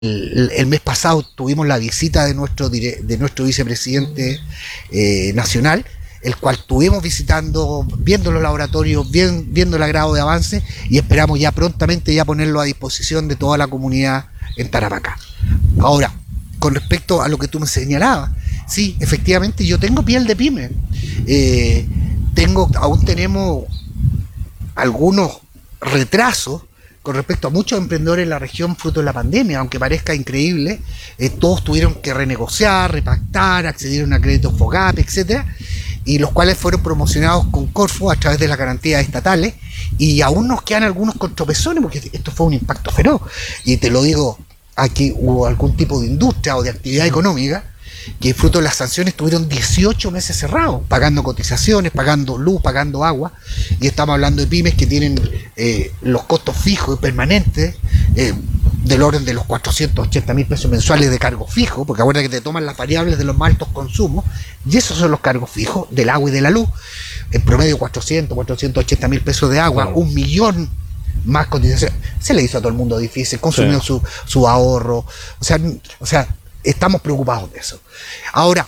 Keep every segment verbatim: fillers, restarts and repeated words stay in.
el, el mes pasado tuvimos la visita de nuestro, de nuestro vicepresidente eh, nacional, el cual estuvimos visitando, viendo los laboratorios, bien, viendo el grado de avance, y esperamos ya prontamente ya ponerlo a disposición de toda la comunidad en Tarapacá. Ahora, con respecto a lo que tú me señalabas, sí, efectivamente yo tengo piel de pyme. Eh, tengo, aún tenemos algunos retrasos con respecto a muchos emprendedores en la región fruto de la pandemia, aunque parezca increíble. Eh, todos tuvieron que renegociar, repactar, accedieron a créditos FOGAPE, etcétera, y los cuales fueron promocionados con Corfo a través de las garantías estatales, y aún nos quedan algunos contropezones, porque esto fue un impacto feroz, y te lo digo, aquí hubo algún tipo de industria o de actividad económica que fruto de las sanciones tuvieron dieciocho meses cerrados, pagando cotizaciones, pagando luz, pagando agua, y estamos hablando de pymes que tienen eh, los costos fijos y permanentes eh, del orden de los cuatrocientos ochenta mil pesos mensuales de cargo fijo, porque acuérdate que te toman las variables de los más altos consumos, y esos son los cargos fijos del agua y de la luz, en promedio cuatrocientos, cuatrocientos ochenta mil pesos de agua, claro. Un millón más cotizaciones. Se le hizo a todo el mundo difícil, consumió sí. su, su ahorro, o sea, o sea, estamos preocupados de eso. Ahora,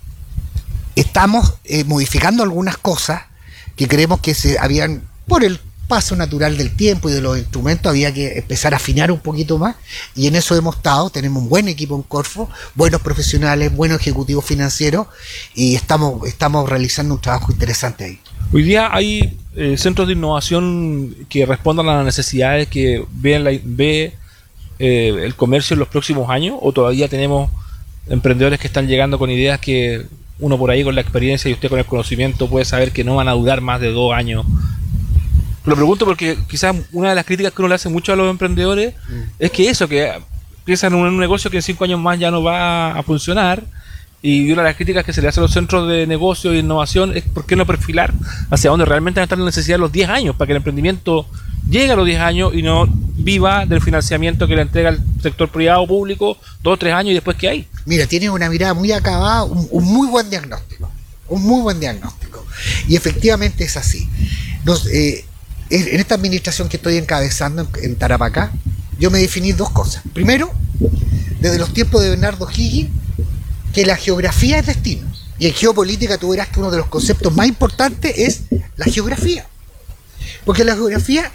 estamos eh, modificando algunas cosas que creemos que se habían, por el paso natural del tiempo y de los instrumentos, había que empezar a afinar un poquito más, y en eso hemos estado. Tenemos un buen equipo en Corfo, buenos profesionales, buenos ejecutivos financieros, y estamos, estamos realizando un trabajo interesante ahí. Hoy día hay eh, centros de innovación que respondan a las necesidades que ve, la, ve eh, el comercio en los próximos años, o todavía tenemos emprendedores que están llegando con ideas que uno por ahí con la experiencia y usted con el conocimiento puede saber que no van a durar más de dos años. Lo pregunto porque quizás una de las críticas que uno le hace mucho a los emprendedores mm. es que eso, que piensan en un negocio que en cinco años más ya no va a funcionar, y una de las críticas que se le hace a los centros de negocio e innovación es por qué no perfilar hacia donde realmente están la necesidad de los diez años, para que el emprendimiento llegue a los diez años y no viva del financiamiento que le entrega el sector privado o público dos o tres años y después ¿qué hay? Mira, tienes una mirada muy acabada, un, un muy buen diagnóstico, un muy buen diagnóstico, y efectivamente es así. Nos, eh, en esta administración que estoy encabezando en, en Tarapacá, yo me definí dos cosas. Primero, desde los tiempos de Bernardo Higgins, que la geografía es destino. Y en geopolítica tú verás que uno de los conceptos más importantes es la geografía. Porque la geografía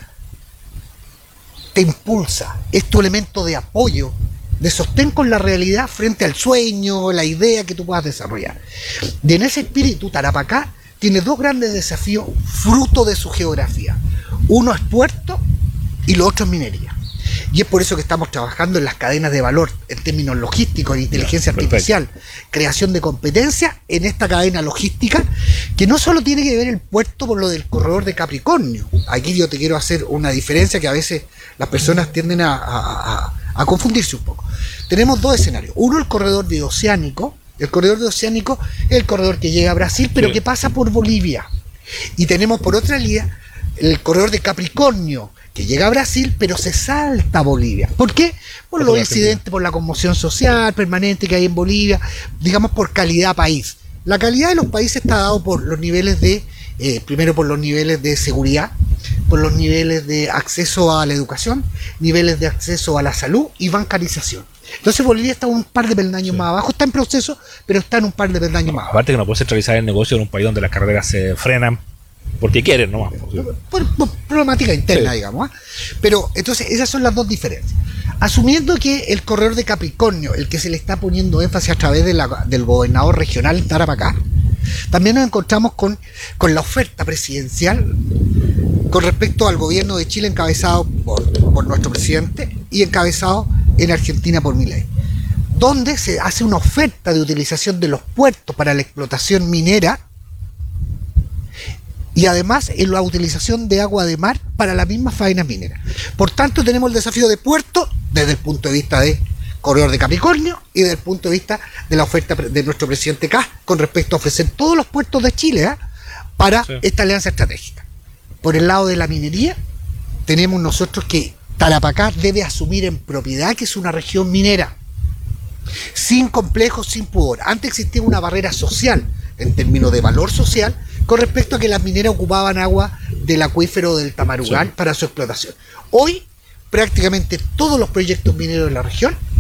te impulsa, es tu elemento de apoyo, de sostén con la realidad frente al sueño, la idea que tú puedas desarrollar. Y en ese espíritu, Tarapacá tiene dos grandes desafíos fruto de su geografía. Uno es puerto y lo otro es minería. Y es por eso que estamos trabajando en las cadenas de valor en términos logísticos, en inteligencia artificial, creación de competencia en esta cadena logística, que no solo tiene que ver el puerto por lo del corredor de Capricornio. Aquí yo te quiero hacer una diferencia que a veces las personas tienden a, a, a, a confundirse un poco. Tenemos dos escenarios. Uno, el corredor de oceánico. El corredor de oceánico es el corredor que llega a Brasil, pero que pasa por Bolivia. Y tenemos por otra vía el corredor de Capricornio, que llega a Brasil, pero se salta a Bolivia. ¿Por qué? Por los incidentes, por la conmoción social permanente que hay en Bolivia, digamos por calidad país. La calidad de los países está dado por los niveles de, eh, primero por los niveles de seguridad, por los niveles de acceso a la educación, niveles de acceso a la salud y bancarización. Entonces Bolivia está un par de peldaños sí. más abajo, está en proceso, pero está en un par de peldaños no, más abajo. Aparte que no puede centralizar el negocio en un país donde las carreras se frenan porque quieren nomás. Por, por, por problemática interna, sí. digamos. ¿eh? Pero entonces esas son las dos diferencias. Asumiendo que el corredor de Capricornio, el que se le está poniendo énfasis a través de la, del gobernador regional en Tarapacá, también nos encontramos con, con la oferta presidencial con respecto al gobierno de Chile encabezado por, por nuestro presidente y encabezado en Argentina por Milei, donde se hace una oferta de utilización de los puertos para la explotación minera y además en la utilización de agua de mar para las mismas faenas mineras. Por tanto, tenemos el desafío de puerto desde el punto de vista de corredor de Capricornio y desde el punto de vista de la oferta de nuestro presidente Kast con respecto a ofrecer todos los puertos de Chile ¿eh? para sí. esta alianza estratégica. Por el lado de la minería, tenemos nosotros que Tarapacá debe asumir en propiedad que es una región minera, sin complejos, sin pudor. Antes existía una barrera social, en términos de valor social, con respecto a que las mineras ocupaban agua del acuífero del Tamarugal sí. para su explotación. Hoy, prácticamente todos los proyectos mineros de la región